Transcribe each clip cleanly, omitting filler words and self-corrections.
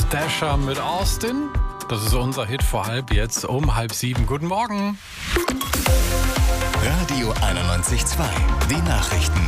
Dasher mit Austin. Das ist unser Hit vor halb, jetzt um 6:30. Guten Morgen. Radio 91.2, die Nachrichten.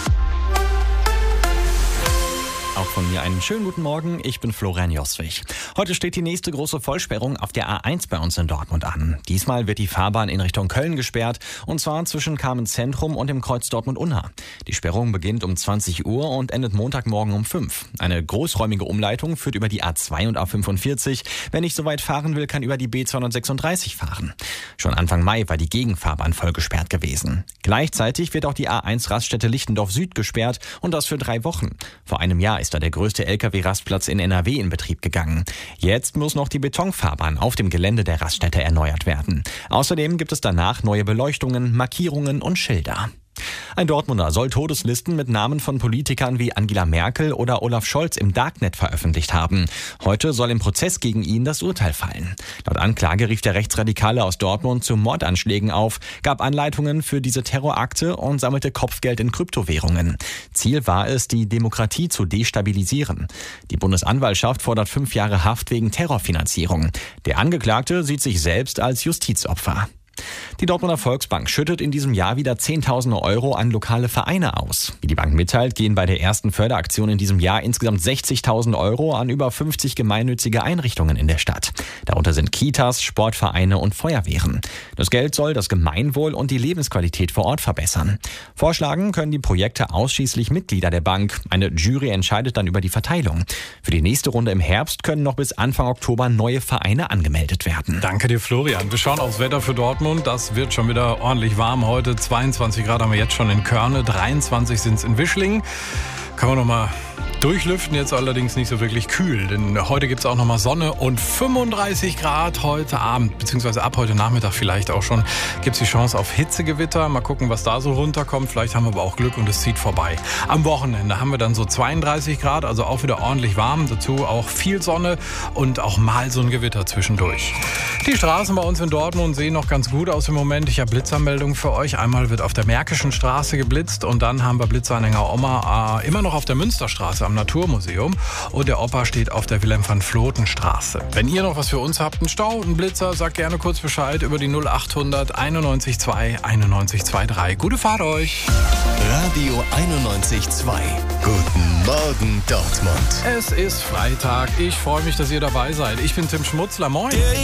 Auch von mir einen schönen guten Morgen, ich bin Florian Joswig. Heute steht die nächste große Vollsperrung auf der A1 bei uns in Dortmund an. Diesmal wird die Fahrbahn in Richtung Köln gesperrt, und zwar zwischen Kamenz-Zentrum und dem Kreuz Dortmund-Unna. Die Sperrung beginnt um 20 Uhr und endet Montagmorgen um 5. Eine großräumige Umleitung führt über die A2 und A45. Wer nicht so weit fahren will, kann über die B236 fahren. Schon Anfang Mai war die Gegenfahrbahn voll gesperrt gewesen. Gleichzeitig wird auch die A1-Raststätte Lichtendorf Süd gesperrt, und das für 3 Wochen. Vor einem Jahr ist da der größte Lkw-Rastplatz in NRW in Betrieb gegangen. Jetzt muss noch die Betonfahrbahn auf dem Gelände der Raststätte erneuert werden. Außerdem gibt es danach neue Beleuchtungen, Markierungen und Schilder. Ein Dortmunder soll Todeslisten mit Namen von Politikern wie Angela Merkel oder Olaf Scholz im Darknet veröffentlicht haben. Heute soll im Prozess gegen ihn das Urteil fallen. Laut Anklage rief der Rechtsradikale aus Dortmund zu Mordanschlägen auf, gab Anleitungen für diese Terrorakte und sammelte Kopfgeld in Kryptowährungen. Ziel war es, die Demokratie zu destabilisieren. Die Bundesanwaltschaft fordert 5 Jahre Haft wegen Terrorfinanzierung. Der Angeklagte sieht sich selbst als Justizopfer. Die Dortmunder Volksbank schüttet in diesem Jahr wieder Zehntausende Euro an lokale Vereine aus. Wie die Bank mitteilt, gehen bei der ersten Förderaktion in diesem Jahr insgesamt 60.000 Euro an über 50 gemeinnützige Einrichtungen in der Stadt. Darunter sind Kitas, Sportvereine und Feuerwehren. Das Geld soll das Gemeinwohl und die Lebensqualität vor Ort verbessern. Vorschlagen können die Projekte ausschließlich Mitglieder der Bank. Eine Jury entscheidet dann über die Verteilung. Für die nächste Runde im Herbst können noch bis Anfang Oktober neue Vereine angemeldet werden. Danke dir, Florian. Wir schauen aufs Wetter für Dortmund. Das wird schon wieder ordentlich warm heute. 22 Grad haben wir jetzt schon in Körne, 23 sind es in Wischlingen. Kann man noch mal durchlüften, jetzt allerdings nicht so wirklich kühl, denn heute gibt es auch nochmal Sonne und 35 Grad heute Abend, beziehungsweise ab heute Nachmittag vielleicht auch schon, gibt es die Chance auf Hitzegewitter. Mal gucken, was da so runterkommt. Vielleicht haben wir aber auch Glück und es zieht vorbei. Am Wochenende haben wir dann so 32 Grad, also auch wieder ordentlich warm. Dazu auch viel Sonne und auch mal so ein Gewitter zwischendurch. Die Straßen bei uns in Dortmund sehen noch ganz gut aus im Moment. Ich habe Blitzermeldungen für euch. Einmal wird auf der Märkischen Straße geblitzt und dann haben wir Blitzanhänger Oma immer noch auf der Münsterstraße am Naturmuseum, und der Opa steht auf der Wilhelm-van-Vloten-Straße. Wenn ihr noch was für uns habt, einen Stau, einen Blitzer, sagt gerne kurz Bescheid über die 0800 91 2 91 23. Gute Fahrt euch! Radio 91.2. Guten Morgen, Dortmund. Es ist Freitag. Ich freue mich, dass ihr dabei seid. Ich bin Tim Schmutzler. Moin!